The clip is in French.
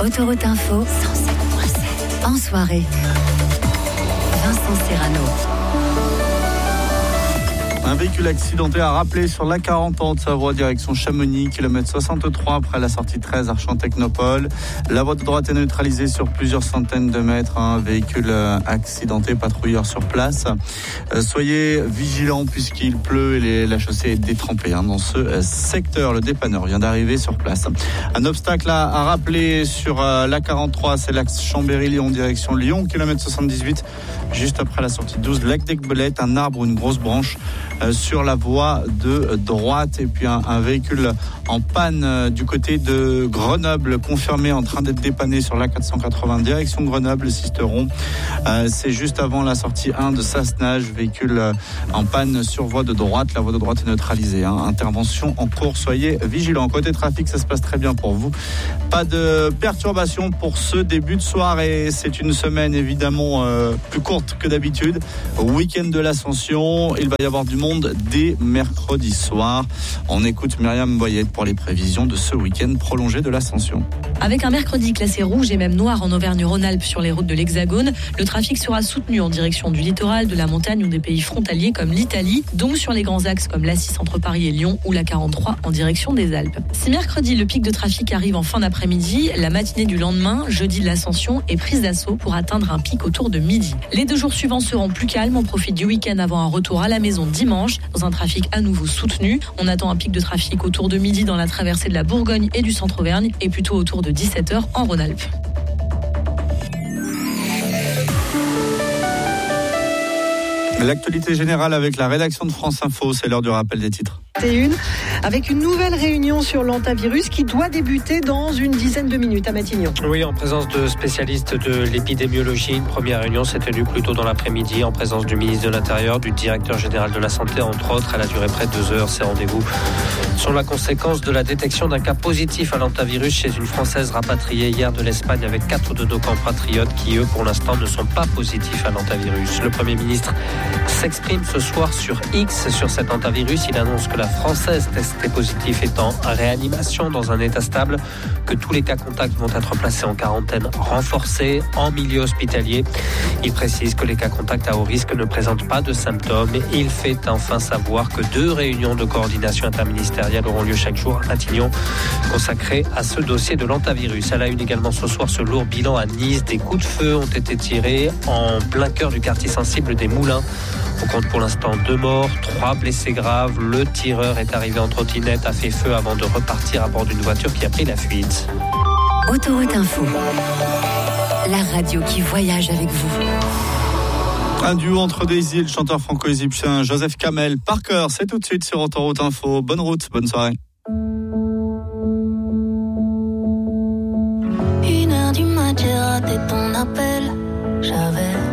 Autoroute Info, 107.7. En soirée, Vincent Serrano. Un véhicule accidenté a rappelé sur l'A40 en Haute-Savoie, direction Chamonix, kilomètre 63 après la sortie 13 Archamps-Technopole. La voie de droite est neutralisée sur plusieurs centaines de mètres. Un véhicule accidenté, patrouilleur sur place. Soyez vigilants puisqu'il pleut et la chaussée est détrempée dans ce secteur. Le dépanneur vient d'arriver sur place. Un obstacle à rappeler sur l'A43, c'est l'axe Chambéry-Lyon, direction Lyon, kilomètre 78, juste après la sortie 12, lac d'Aiguebelette. Un arbre ou une grosse branche sur la voie de droite, et puis un véhicule en panne du côté de Grenoble, confirmé en train d'être dépanné sur l'A480 direction Grenoble, Sisteron. C'est juste avant la sortie 1 de Sassenage, véhicule en panne sur voie de droite. La voie de droite est neutralisée. Intervention en cours, soyez vigilants. Côté trafic, ça se passe très bien pour vous. Pas de perturbation pour ce début de soirée. C'est une semaine évidemment plus courte que d'habitude. Week-end de l'Ascension, il va y avoir du monde dès mercredi soir. On écoute Myriam Boyette pour les prévisions de ce week-end prolongé de l'Ascension. Avec un mercredi classé rouge et même noir en Auvergne-Rhône-Alpes sur les routes de l'Hexagone, le trafic sera soutenu en direction du littoral, de la montagne ou des pays frontaliers comme l'Italie, donc sur les grands axes comme l'A6 entre Paris et Lyon ou la 43 en direction des Alpes. Si mercredi, le pic de trafic arrive en fin d'après-midi, la matinée du lendemain, jeudi de l'Ascension, est prise d'assaut pour atteindre un pic autour de midi. Les 2 jours suivants seront plus calmes. On profite du week-end avant un retour à la maison dimanche, dans un trafic à nouveau soutenu. On attend un pic de trafic autour de midi dans la traversée de la Bourgogne et du centre-Auvergne, et plutôt autour de 17h en Rhône-Alpes. L'actualité générale avec la rédaction de France Info, c'est l'heure du rappel des titres. Avec une nouvelle réunion sur l'hantavirus qui doit débuter dans une dizaine de minutes à Matignon. Oui, en présence de spécialistes de l'épidémiologie. Une première réunion s'est tenue plus tôt dans l'après-midi en présence du ministre de l'Intérieur, du directeur général de la Santé, entre autres. Elle a duré près de 2 heures. Ces rendez-vous sont la conséquence de la détection d'un cas positif à l'hantavirus chez une Française rapatriée hier de l'Espagne avec 4 de nos compatriotes qui, eux, pour l'instant, ne sont pas positifs à l'hantavirus. Le Premier ministre s'exprime ce soir sur X sur cet hantavirus. Il annonce que la Française testée positive est en réanimation dans un état stable, que tous les cas contacts vont être placés en quarantaine renforcée en milieu hospitalier. Il précise que les cas contacts à haut risque ne présentent pas de symptômes. Il fait enfin savoir que 2 réunions de coordination interministérielle auront lieu chaque jour à Matignon, consacrées à ce dossier de l'hantavirus. À la une également ce soir, ce lourd bilan à Nice. Des coups de feu ont été tirés en plein cœur du quartier sensible des Moulins. On compte pour l'instant 2 morts, 3 blessés graves. Le tireur est arrivé en trottinette, a fait feu avant de repartir à bord d'une voiture qui a pris la fuite. Autoroute Info, la radio qui voyage avec vous. Un duo entre Daisy et le chanteur franco-égyptien Joseph Kamel. Parker, c'est tout de suite sur Autoroute Info. Bonne route, bonne soirée. 1h du mat, j'ai raté ton appel. J'avais